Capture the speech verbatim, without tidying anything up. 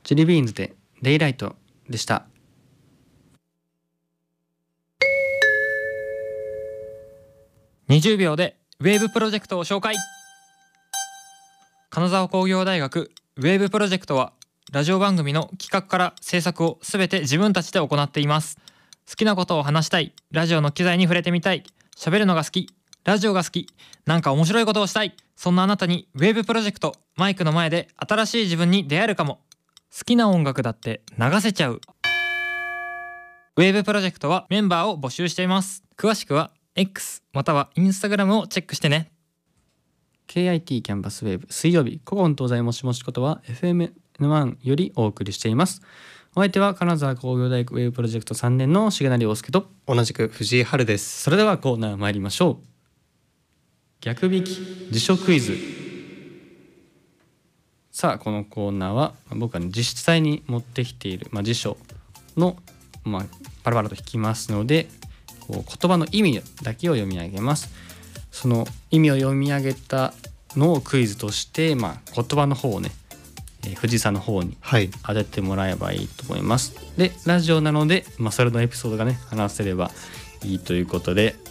ジェリービーンズでデイライトでした。 にじゅうびょうでウェーブプロジェクトを紹介。金沢工業大学ウェーブプロジェクトはラジオ番組の企画から制作をすべて自分たちで行っています。好きなことを話したい、ラジオの機材に触れてみたい、喋るのが好き、ラジオが好き、なんか面白いことをしたい、そんなあなたにウェーブプロジェクト、マイクの前で新しい自分に出会えるかも。好きな音楽だって流せちゃう。ウェーブプロジェクトはメンバーを募集しています。詳しくは X または Instagram をチェックしてね。 ケーアイティー キャンパスウェーブ水曜日古今東西もしもしことは エフエムエヌワン よりお送りしています。お相手は金沢工業大学ウェーブプロジェクトさんねんの重成陽介と同じく藤井春です。 それではコーナー参りましょう。逆引き辞書クイズ。さあこのコーナーは僕が、ね、実際に持ってきている、まあ、辞書の、まあ、パラパラと引きますのでこう言葉の意味だけを読み上げます。その意味を読み上げたのをクイズとして、まあ、言葉の方をね、えー、藤井さんの方に当ててもらえばいいと思います、はい、でラジオなので、まあ、それのエピソードがね話せればいいということで